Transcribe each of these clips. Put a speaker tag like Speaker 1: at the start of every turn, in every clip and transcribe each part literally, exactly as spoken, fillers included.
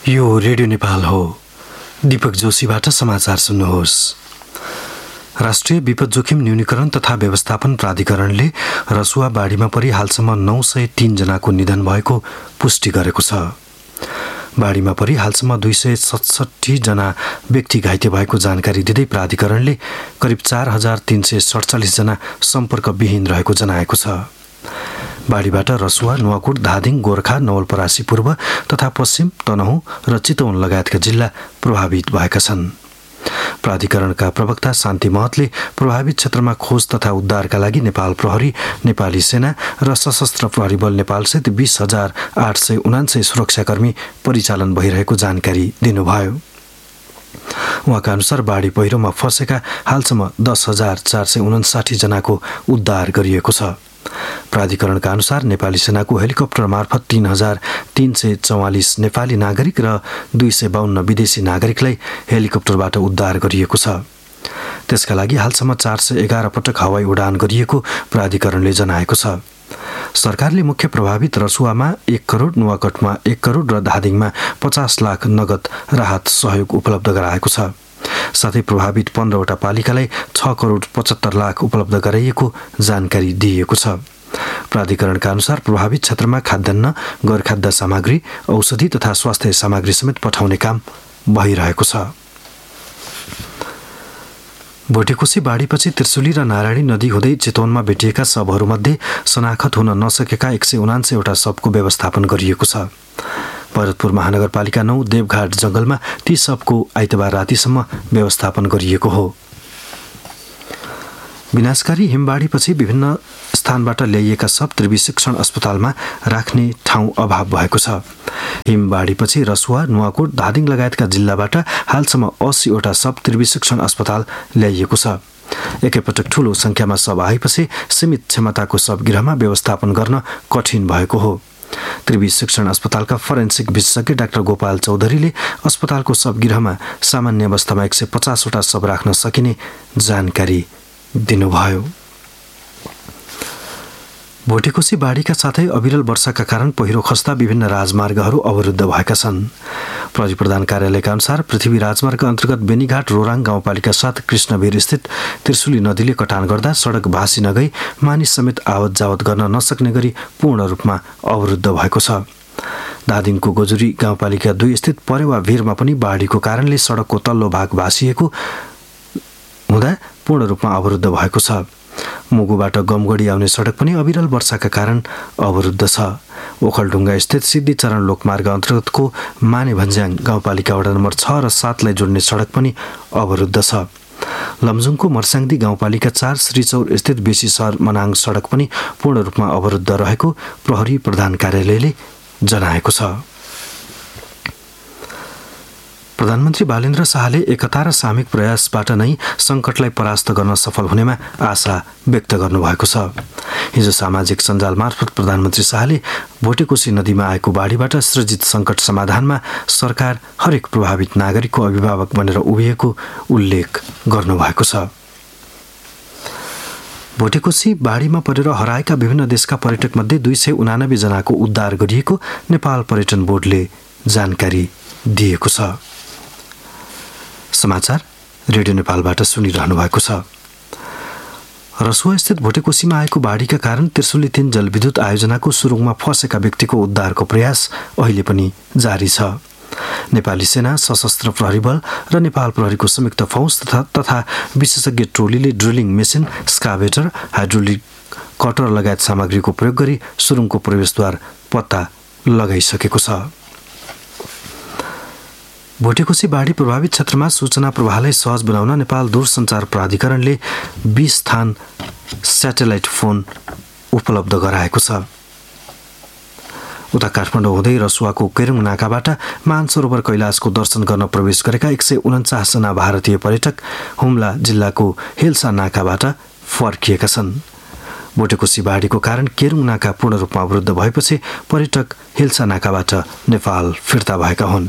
Speaker 1: यो रेडियो नेपाल हो। दीपक जोशीबाट समाचार सुन्नुहोस्। राष्ट्रिय विपद जोखिम न्यूनीकरण तथा व्यवस्थापन प्राधिकरणले रसुवा बाढीमा परि हालसम्म नौ सय तीन जनाको निधन भएको पुष्टि गरेको छ। बाढीमा परि हालसम्म दुई सय सतसट्ठी जना व्यक्ति घाइते भएको जानकारी दिँदै प्राधिकरणले करिब चार हजार तीन सय सडचालिस जना सम्पर्कविहीन रहेको जनाएको छ। बाढीबाट रसुवा, नुवाकोट, धादिङ, गोर्खा, नवलपरासी पूर्व तथा पश्चिम, तनहुँ र चितवन लगायतका जिल्ला प्रभावित भएका छन्। प्राधिकरणका प्रवक्ता शान्ति महतले प्रभावित क्षेत्रमा खोज तथा उद्धारका लागि नेपाल प्रहरी, नेपाली सेना र सशस्त्र प्रहरी बल नेपालसहित बीस हजार आठ सय उनान्सय सुरक्षाकर्मी परिचालन भइरहेको जानकारी दिनुभयो। उहाँका अनुसार बाढी पहिरोमा फँसेका हालसम्म दस हजार चार सय उनासाठी जनाको उद्धार गरिएको छ। प्राधिकरणका अनुसार नेपाली सेनाको हेलिकप्टर मार्फत तीन हजार तीन सय चौवालिस नेपाली नागरिक र दुई सय बाहन्न विदेशी नागरिकलाई हेलिकप्टरबाट उद्धार गरिएको छ। त्यसका लागि हालसम्म चार सय एघार पटक हवाई उडान गरिएको प्राधिकरणले जनाएको छ। सरकारले मुख्य प्रभावित रसुवामा एक करोड, नुवाकोटमा एक करोड र धादिङमा पचास लाख नगद राहत सहयोग उपलब्ध गराएको छ। साथै प्रभावित पन्ध्रवटा पालिकालाई छ करोड पचहत्तर लाख उपलब्ध गराइएको जानकारी दिइएको छ। प्राधिकरणका अनुसार प्रभावित क्षेत्रमा खाद्यान्न, गैरखाद्य सामग्री, औषधि तथा स्वास्थ्य सामग्री समेत पठाउने काम भइरहेको छ। भोटेकोशी बाढीपछि त्रिशुली र नारायणी नदी हुँदै चितवनमा भेटिएका शवहरूमध्ये शनाखत हुन नसकेका एक सय उनान्सयवटा शवको व्यवस्थापन गरिएको छ। भरतपुर महानगरपालिका नौ देवघाट जंगलमा ती शवको आइतबार रातिसम्म व्यवस्थापन गरिएको हो। विनाशकारी हिमबाढीपछि विभिन्न स्थानबाट ल्याइएका शव त्रिवी शिक्षण अस्पतालमा राख्ने ठाउँ अभाव भएको छ। हिमबाढीपछि रसुवा, नुवाकोट, धादिङ लगायतका जिल्लाबाट हालसम्म अस्सीवटा शव त्रिवी शिक्षण अस्पताल ल्याइएको छ। एकैपटक ठूलो संख्यामा शव आएपछि सीमित क्षमताको शवगृहमा व्यवस्थापन गर्न कठिन भएको हो। त्रिवी शिक्षण अस्पतालका फरेन्सिक विशेषज्ञ डाक्टर गोपाल चौधरीले अस्पतालको शवगृहमा सामान्य अवस्थामा एक सय पचासवटा शव राख्न सकिने जानकारी दिनुभयो। भोटेकोशी बाढीका साथै अविरल वर्षाका कारण पहिरो खस्दा विभिन्न राजमार्गहरू अवरुद्ध भएका छन्। प्रहरी प्रधान कार्यालयका अनुसार पृथ्वी राजमार्ग अन्तर्गत बेनीघाट रोराङ गाउँपालिका साथ कृष्णवीर स्थित त्रिशुली नदीले कटान गर्दा सडक भासी नगई मानिस समेत आवत जावत गर्न नसक्ने गरी पूर्ण रूपमा अवरुद्ध भएको छ। धादिङको गोजुरी गाउँपालिका दुई स्थित परेवा भिरमा पनि बाढीको कारणले सडकको तल्लो भाग भासिएको हुँदा पूर्ण रूपमा अवरुद्ध भएको छ। मुगुबाट गमगढी आउने सडक पनि अविरल वर्षाका कारण अवरुद्ध छ। ओखलढुङ्गा स्थित सिद्धिचरण लोकमार्ग अन्तर्गतको माने भन्ज्याङ गाउँपालिका वडा नम्बर छ र सातलाई जोड्ने सडक पनि अवरुद्ध छ। लमजुङको मर्स्याङदी गाउँपालिका चार श्रीचौर स्थित बेसी सहर मनाङ सडक पनि पूर्ण रूपमा अवरुद्ध रहेको प्रहरी प्रधान कार्यालयले जनाएको छ। प्रधानमन्त्री बालेन्द्र शाहले एकता र सामूहिक प्रयासबाट नै संकटलाई परास्त गर्न सफल हुनेमा आशा व्यक्त गर्नुभएको छ। हिजो सामाजिक सञ्जाल मार्फत प्रधानमन्त्री शाहले भोटेकोशी नदीमा आएको बाढीबाट सृजित संकट समाधानमा सरकार हरेक प्रभावित नागरिकको अभिभावक बनेर उभिएको उल्लेख गर्नुभएको छ। भोटेकोशी बाढीमा परेर हराएका विभिन्न देशका पर्यटक मध्ये दुई सय उनानब्बे जनाको उद्धार गरिएको नेपाल पर्यटन बोर्डले जानकारी दिएको छ। समाचार रेडियो नेपालबाट सुनिरहनु भएको छ। रसुवा स्थित भोटेकोशीमा आएको बाढीका कारण त्रिशुली तीन जलविद्युत आयोजनाको सुरुङमा फँसेका व्यक्तिको उद्धारको प्रयास अहिले पनि जारी छ। नेपाली सेना, सशस्त्र प्रहरी बल र नेपाल प्रहरीको संयुक्त फौज तथा तथा विशेषज्ञ टोलीले drilling machine, excavator, hydraulic cutter लगायत सामग्रीको प्रयोग गरी सुरुङको प्रवेशद्वार पत्ता लगाइसकेको छ। भोटेकोशी बाढी प्रभावित क्षेत्रमा सूचना प्रवाहलाई सहज बनाउन नेपाल दूरसञ्चार प्राधिकरणले बीस स्थान स्याटेलाइट फोन उपलब्ध गराएको छ। उता काठमाडौँ हुँदै रसुवाको केरुङ नाकाबाट मानसरोवर कैलाशको दर्शन गर्न प्रवेश गरेका एक सय उन्चास जना भारतीय पर्यटक हुम्ला जिल्लाको हेल्सा नाकाबाट फर्किएका छन्। भोटेकोशी बाढीको कारण केरुङ नाका पूर्ण रूपमा अवरुद्ध भएपछि पर्यटक हेल्सा नाकाबाट नेपाल फिर्ता भएका हुन्।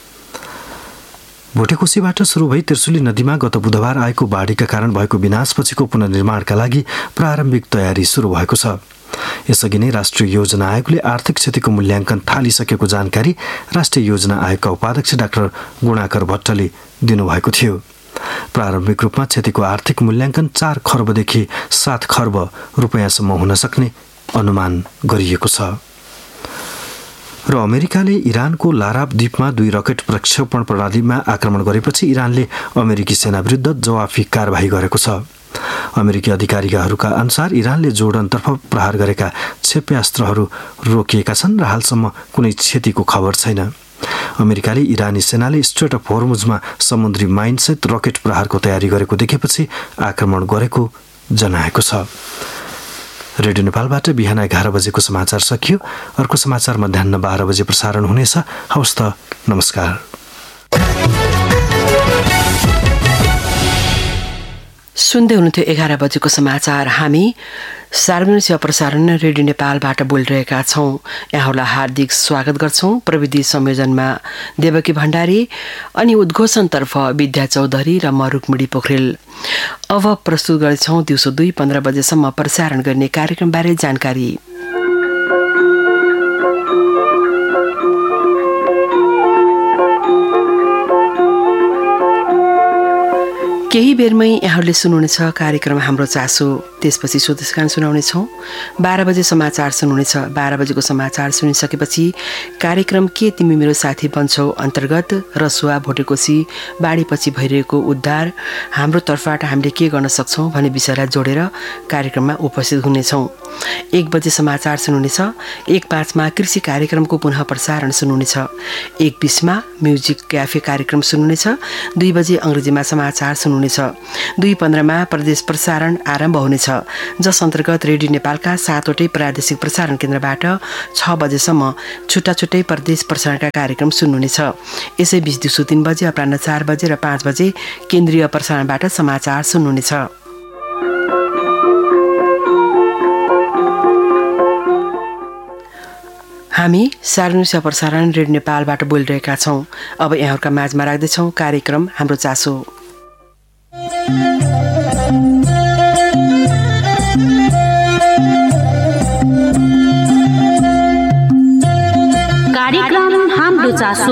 Speaker 1: भोटेकोशीबाट सुरु भई त्रिशुली नदीमा गत बुधबार आएको बाढीका कारण भएको विनाशपछिको पुनर्निर्माणका लागि प्रारम्भिक तयारी सुरु भएको छ। यसअघि नै राष्ट्रिय योजना आयोगले आर्थिक क्षतिको मूल्याङ्कन थालिसकेको जानकारी राष्ट्रिय योजना आयोगका उपाध्यक्ष डाक्टर गुणाकर भट्टले दिनुभएको थियो। प्रारम्भिक रूपमा क्षतिको आर्थिक मूल्याङ्कन चार खर्बदेखि सात खर्ब रुपियाँसम्म हुन सक्ने अनुमान गरिएको छ। र अमेरिकाले इरानको लाराब द्वीपमा दुई रकेट प्रक्षेपण प्रणालीमा आक्रमण गरेपछि इरानले अमेरिकी सेना विरुद्ध जवाफी कारबाही गरेको छ। अमेरिकी अधिकारीहरूका अनुसार इरानले जोर्डनतर्फ प्रहार गरेका क्षेप्यास्त्रहरू रोकिएका छन् र हालसम्म कुनै क्षतिको खबर छैन। अमेरिकाले इरानी सेनाले स्ट्रेट अफ होर्मुजमा समुद्री माइनसहित रकेट प्रहारको तयारी गरेको देखेपछि आक्रमण गरेको जनाएको छ। रेडियो नेपालबाट बिहान एघार बजेको समाचार सकियो। अर्को समाचार मध्याह बाह्र बजे प्रसारण हुनेछ। हवस् त, नमस्कार।
Speaker 2: सुन्दै हुनुहुन्थ्यो एघार बजेको समाचार। हामी सार्वजनिक सेवा प्रसारण रेडियो नेपालबाट बोलिरहेका छौँ। यहाँहरूलाई हार्दिक स्वागत गर्छौँ। प्रविधि संयोजनमा देवकी भण्डारी अनि उद्घोषणतर्फ विद्या चौधरी र म रुक्मिणी पोखरेल। अब प्रस्तुत गर्छौँ दिउँसो दुई पन्ध्र बजेसम्म प्रसारण गर्ने कार्यक्रमबारे जानकारी। केही बेरमै यहाँहरूले सुन्नुहुनेछ कार्यक्रम हाम्रो चासो। त्यसपछि स्वदेशगान सुनाउनेछौँ। बाह्र बजे समाचार सुन्नुहुनेछ। बाह्र बजेको समाचार सुनिसकेपछि कार्यक्रम के तिमी मेरो साथी बन्छौ अन्तर्गत रसुवा भोटेकोसी बाढीपछि भइरहेको उद्धार, हाम्रो तर्फबाट हामीले के गर्न सक्छौँ भन्ने विषयलाई जोडेर कार्यक्रममा उपस्थित हुनेछौँ। एक बजे समाचार सुन्नुहुनेछ। एक पाँचमा कृषि कार्यक्रमको पुनः प्रसारण सुन्नुहुनेछ। एक बिसमा म्युजिक क्याफे कार्यक्रम सुन्नुहुनेछ। दुई बजे अङ्ग्रेजीमा समाचार सुन्नुहुनेछ। दुई पन्ध्रमा प्रदेश प्रसारण आरम्भ हुनेछ, जस अन्तर्गत रेडियो नेपालका सातवटै प्रादेशिक प्रसारण केन्द्रबाट छ बजेसम्म छुट्टा छुट्टै प्रदेश प्रसारणका कार्यक्रम सुन्नुहुनेछ। यसै बीच दिउँसो तीन बजे, अपराह्न चार बजे र पाँच बजे केन्द्रीय प्रसारणबाट समाचार सुन्नुहुनेछ। हामी सार्वजनिक सेवा प्रसारण रेडियो नेपालबाट बोलिरहेका छौँ। अब यहाँहरूका माझमा राख्दैछौँ कार्यक्रम हाम्रो चासो।
Speaker 3: कार्यक्रम हाम्रो चासो।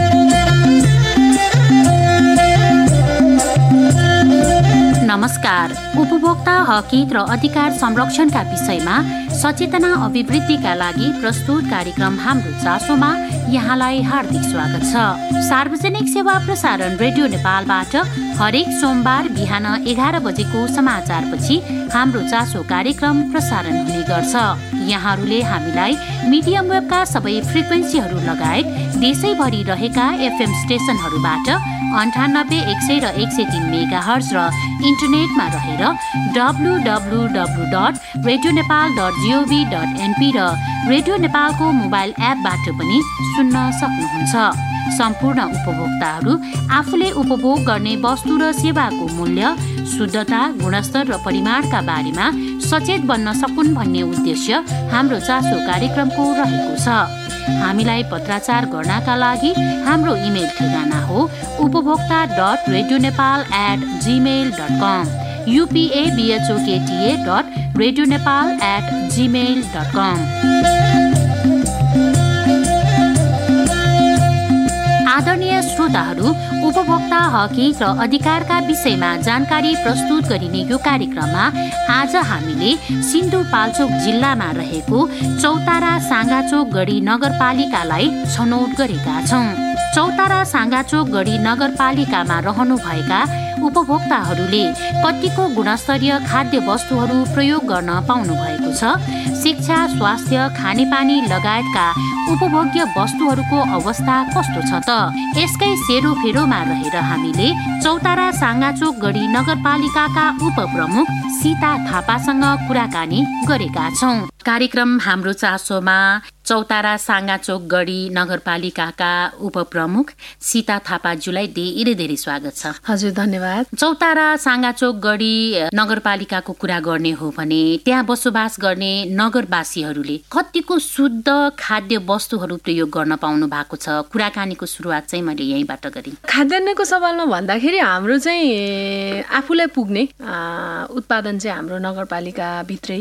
Speaker 3: नमस्कार। उपभोक्ता हक हित र अधिकार संरक्षणका विषयमा सचेतना अभिवृद्धिका लागि प्रस्तुत कार्यक्रम हाम्रो चासोमा यहाँलाई हार्दिक स्वागत छ। सार्वजनिक सेवा प्रसारण रेडियो नेपालबाट हरेक सोमबार बिहान एघार बजेको समाचारपछि हाम्रो चासो कार्यक्रम प्रसारण हुने गर्छ। यहाँहरूले हामीलाई मिडियम वेबका सबै फ्रिक्वेन्सीहरू लगायत देशैभरि रहेका एफएम स्टेसनहरूबाट अन्ठानब्बे एक सय र एक सय तीन मेगा हर्ज र इन्टरनेटमा रहेर W W W dot radio Nepal dot जिओभी dot NP र रेडियो नेपालको मोबाइल एपबाट पनि सुन्न सक्नुहुन्छ। सम्पूर्ण उपभोक्ताहरू आफूले उपभोग गर्ने वस्तु र सेवाको मूल्य, शुद्धता, गुणस्तर र परिमाणका बारेमा सचेत बन्न सकुन् भन्ने उद्देश्य हाम्रो चासो कार्यक्रमको रहेको छ। हामीलाई पत्राचार गर्नका लागि हाम्रो इमेल ठेगाना हो उपभोक्ता dot radio Nepal at Gmail dot com, युपिएबिएचओकेटिए dot radio Nepal at Gmail dot कम। आदरणीय श्रोताहरू, उपभोक्ता हक हित र अधिकारका विषयमा जानकारी प्रस्तुत गरिने यो कार्यक्रममा आज हामीले सिन्धुपाल्चोक जिल्लामा रहेको चौतारा साङ्गाचोक गढी नगरपालिकालाई छनौट गरेका छौँ। चौतारा साङ्गाचोक गढी नगरपालिकामा रहनुभएका उपभोक्ताहरूले कतिको गुणस्तरीय खाद्य वस्तुहरू प्रयोग गर्न पाउनु भएको छ, शिक्षा, स्वास्थ्य, खानेपानी लगायतका उपभोग्य वस्तुहरूको अवस्था कस्तो छ त? यसकै सेरोफेरोमा रहेर हामीले चौतारा साङ्गाचोक गढी नगरपालिकाका उपप्रमुख सीता थापासँग कुराकानी गरेका छौँ। कार्यक्रम हाम्रो चासोमा चौतारा साङ्गाचोक गढी नगरपालिकाका उपप्रमुख सीता थापाज्यूलाई धेरै धेरै स्वागत छ।
Speaker 4: हजुर, धन्यवाद।
Speaker 3: चौतारा साङ्गाचोक गढी नगरपालिकाको कुरा गर्ने हो भने त्यहाँ बसोबास गर्ने नगरवासीहरूले कतिको शुद्ध खाद्य वस्तुहरू प्रयोग गर्न पाउनु भएको छ? कुराकानीको सुरुवात चाहिँ मैले यहीँबाट गरेँ।
Speaker 4: खाद्यान्नको सवालमा भन्दाखेरि हाम्रो चाहिँ आफूलाई पुग्ने उत्पादन चाहिँ हाम्रो नगरपालिका भित्रै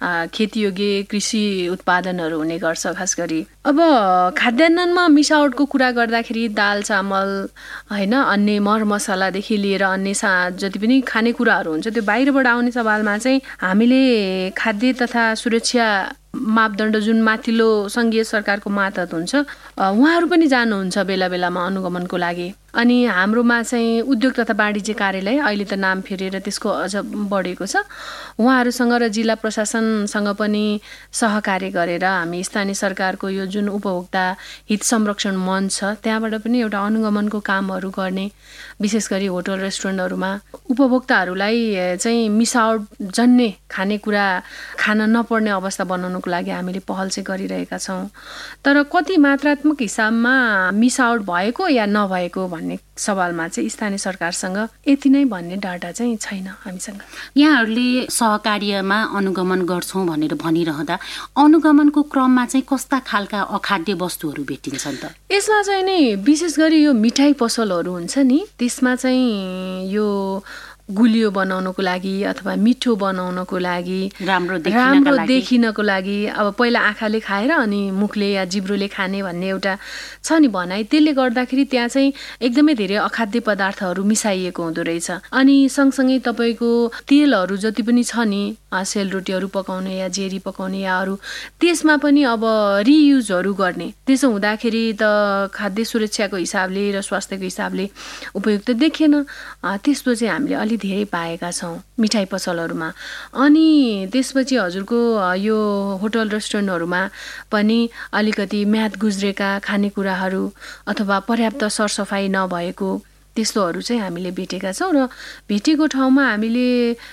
Speaker 4: खेतीयोग्य कृषि उत्पादनहरू हुने गर्छ खास गरी। अब खाद्यान्नमा मिसावटको कुरा गर्दाखेरि दाल चामल होइन, अन्य मरमसलादेखि लिएर अन्य सा जति पनि खानेकुराहरू हुन्छ त्यो बाहिरबाट आउने सवालमा चाहिँ हामीले खाद्य तथा सुरक्षा मापदण्ड जुन माथिल्लो सङ्घीय सरकारको मातहत हुन्छ उहाँहरू पनि जानुहुन्छ बेला बेलामा अनुगमनको लागि। अनि हाम्रोमा चाहिँ उद्योग तथा वाणिज्य कार्यालय, अहिले त नाम फेरेर त्यसको अझ बढेको छ, उहाँहरूसँग र जिल्ला प्रशासनसँग पनि सहकार्य गरेर हामी स्थानीय सरकारको यो जुन उपभोक्ता हित संरक्षण मञ्च छ त्यहाँबाट पनि एउटा अनुगमनको कामहरू गर्ने, विशेष गरी होटल रेस्टुरेन्टहरूमा उपभोक्ताहरूलाई चाहिँ मिसावट जन्य खानेकुरा खान नपर्ने अवस्था बनाउनको लागि हामीले पहल चाहिँ गरिरहेका छौँ। तर कति मात्रात्मक हिसाबमा मिसावट भएको या नभएको भन्ने सवालमा चाहिँ स्थानीय सरकारसँग यति नै भन्ने डाटा चाहिँ छैन हामीसँग।
Speaker 3: यहाँहरूले सहकार्यमा अनुगमन गर्छौँ भनेर भनिरहँदा अनुगमनको क्रममा चाहिँ कस्ता खालका अखाद्य वस्तुहरू भेटिन्छन् त?
Speaker 4: यसमा चाहिँ नि विशेष गरी यो मिठाई पसलहरू हुन्छ नि, त्यसमा चाहिँ यो गुलियो बनाउनको लागि अथवा मिठो बनाउनको लागि,
Speaker 3: राम्रो
Speaker 4: राम्रो देखिनको लागि, अब पहिला आँखाले खाएर अनि मुखले या जिब्रोले खाने भन्ने एउटा छ नि भनाइ, त्यसले गर्दाखेरि त्यहाँ चाहिँ एकदमै धेरै अखाद्य पदार्थहरू मिसाइएको हुँदो रहेछ। अनि सँगसँगै तपाईँको तेलहरू जति पनि छ नि, सेलरोटीहरू पकाउने या जेरी पकाउने या अरू, त्यसमा पनि अब रियुजहरू गर्ने। त्यसो हुँदाखेरि त खाद्य सुरक्षाको हिसाबले र स्वास्थ्यको हिसाबले उपयुक्त देखिएन। त्यस्तो चाहिँ हामीले अलि धेरै पाएका छौँ मिठाई पसलहरूमा। अनि त्यसपछि हजुरको यो होटल रेस्टुरेन्टहरूमा पनि अलिकति म्याद गुज्रेका खानेकुराहरू अथवा पर्याप्त सरसफाइ नभएको त्यस्तोहरू चाहिँ हामीले भेटेका छौँ। र भेटेको ठाउँमा हामीले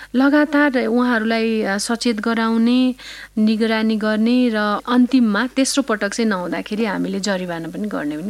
Speaker 4: लगातार उहाँहरूलाई सचेत गराउने, निगरानी गर्ने र अन्तिममा तेस्रो पटक चाहिँ नहुँदाखेरि हामीले जरिवाना पनि गर्ने